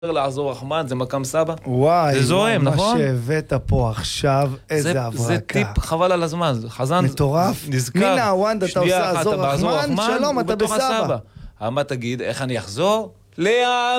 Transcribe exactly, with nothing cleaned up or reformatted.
לעזור רחמן, זה מקם סבא. וואי, זה זוהם, מה נכון? שהבאת פה עכשיו, איזה זה, הברקה. זה טיפ חבל על הזמן. חזן מטורף. נזכר. מינה הוואנד, אתה עושה עזור רחמן, שלום, אתה בסבא. מה תגיד, איך אני אחזור? לאן?